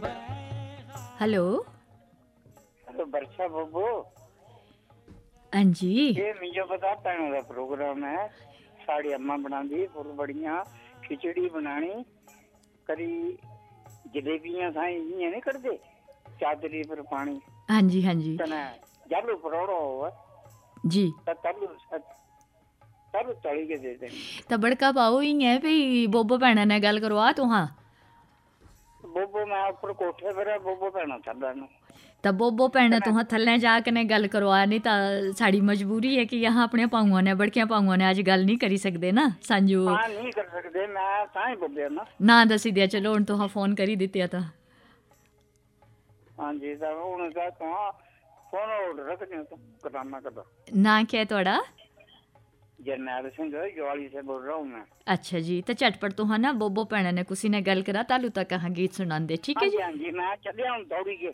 Hello hello वर्षा बब्बू। हाँ जी ये मुझे पता भैनों का प्रोग्राम है। साड़ी अम्मा बनाती फुल बड़ियां खिचड़ी बनानी करी जलेबियां साई इयां नहीं करते चादरी पर पानी हाँ जी हाँ जी कने जालू परोड़ो हो जी तलू तलू तली के दे देनी। तो बड़का पाओ ही है भी बोबो भैन ने गल करवा तू हाँ बोबो मैं ऊपर कोठे पर है बोबो भैनों थल्ले नु तो बोबो भैन तुह थल्ले जाके गल करवा नहीं तो साड़ी मजबूरी है कि यहाँ अपने पाऊआ ने बड़किया पाऊआ ने अज गल नहीं करी सकते ना सांजू हाँ नहीं कर सकते मैं ताई बोलिया ना दसी दिया चलो हुण तुहां फोन करी दित्तिया तो हाँ जी तो हुण तो फोन ऑर्डर रखने तो कराना कदा ना क्या है तुहाड़ा जरनैल सिंह जवाली से बोल रहा हूँ मैं। अच्छा जी तो झटपट तुहां ना बोबो भैन ने कुसी ने गल करा तालू तक कहाँ गीत सुनांदे ठीक है जी। हाँ जी मैं चलिया हूँ दौड़ी के